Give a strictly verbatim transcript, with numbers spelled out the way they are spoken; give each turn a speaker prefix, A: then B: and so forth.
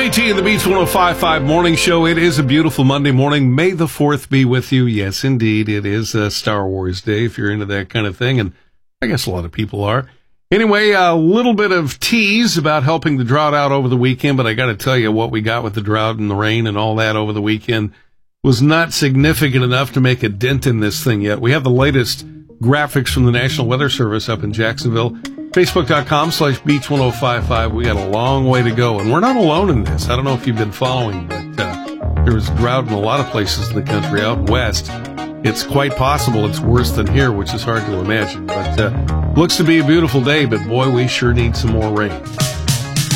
A: J T and the Beats one oh five point five Morning Show. It is a beautiful Monday morning. May the fourth be with you. Yes, indeed. It is a Star Wars Day if you're into that kind of thing, and I guess a lot of people are. Anyway, a little bit of tease about helping the drought out over the weekend, but I got to tell you what we got with the drought and the rain and all that over the weekend was not significant enough to make a dent in this thing yet. We have the latest graphics from the National Weather Service up in Jacksonville. Facebook.com slash Beats 1055. We got a long way to go, and we're not alone in this. I don't know if you've been following, but uh, there was drought in a lot of places in the country out west. It's quite possible it's worse than here, which is hard to imagine. But uh, looks to be a beautiful day, but boy, we sure need some more rain.